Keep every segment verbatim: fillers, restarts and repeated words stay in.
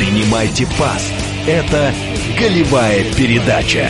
Принимайте пас. Это голевая передача.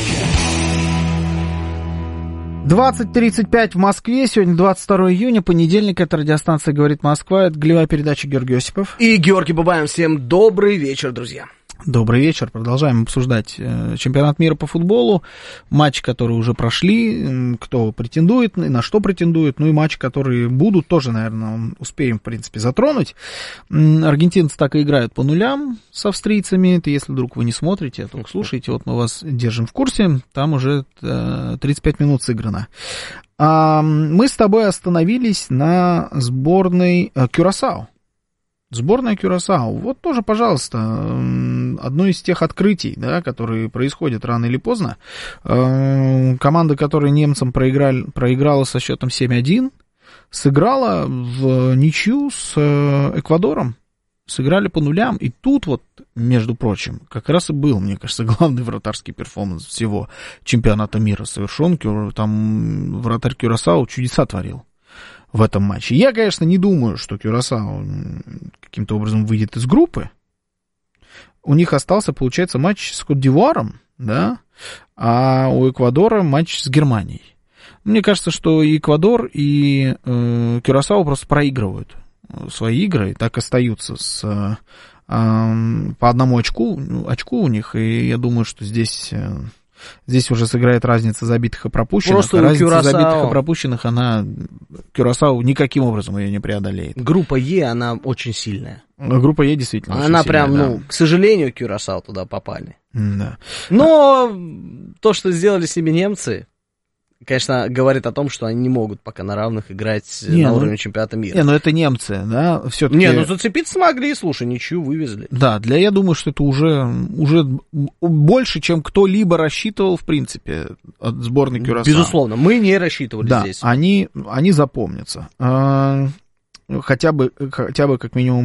двадцать тридцать пять в Москве, сегодня двадцать второго июня, понедельник, это радиостанция «Говорит Москва», это голевая передача, Георгий Осипов. И Георгий Бабаев. Всем добрый вечер, друзья. Добрый вечер, продолжаем обсуждать э, чемпионат мира по футболу, матчи, которые уже прошли, кто претендует, на что претендует, ну и матчи, которые будут, тоже, наверное, успеем, в принципе, затронуть. Аргентинцы так и играют по нулям с австрийцами, это если вдруг вы не смотрите, а только слушаете, вот мы вас держим в курсе, там уже э, тридцать пять минут сыграно. А, мы с тобой остановились на сборной э, Кюрасао. Сборная Кюрасао, вот тоже, пожалуйста, одно из тех открытий, да, которые происходят рано или поздно. Команда, которая немцам проиграли, проиграла со счетом семь один, сыграла в ничью с Эквадором, сыграли по нулям, и тут вот, между прочим, как раз и был, мне кажется, главный вратарский перформанс всего чемпионата мира совершен, там вратарь Кюрасао чудеса творил в этом матче. Я, конечно, не думаю, что Кюрасао каким-то образом выйдет из группы. У них остался, получается, матч с Кот-д'Ивуаром, да, а у Эквадора матч с Германией. Мне кажется, что и Эквадор, и э, Кюрасао просто проигрывают свои игры, и так остаются с, э, э, по одному очку, очку у них, и я думаю, что здесь... Э, Здесь уже сыграет разница забитых и пропущенных. Просто а разница Кюрасао... забитых и пропущенных, она Кюрасао никаким образом ее не преодолеет. Группа Е, она очень сильная. Группа Е действительно она очень прям, сильная, ну, да. к сожалению, Кюрасао туда попали. Да. Но то, что сделали себе немцы, конечно, говорит о том, что они не могут пока на равных играть не, на ну, уровне чемпионата мира. Не, ну это немцы, да, все-таки... Не, ну зацепиться смогли, слушай, ничью вывезли. Да, для, я думаю, что это уже, уже больше, чем кто-либо рассчитывал, в принципе, от сборной Кюрасао. Безусловно, мы не рассчитывали да, здесь. они, они запомнятся. Хотя бы, хотя бы как минимум